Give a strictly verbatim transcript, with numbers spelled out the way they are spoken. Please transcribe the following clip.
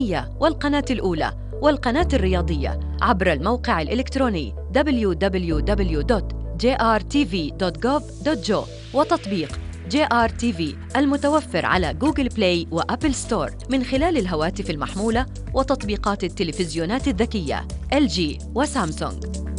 والقناة الأولى والقناة الرياضية عبر الموقع الإلكتروني دبليو دبليو دبليو دوت جي آر تي في دوت جوف دوت جو وتطبيق جي آر تي في المتوفر على جوجل بلاي وأبل ستور من خلال الهواتف المحمولة وتطبيقات التلفزيونات الذكية إل جي وسامسونج.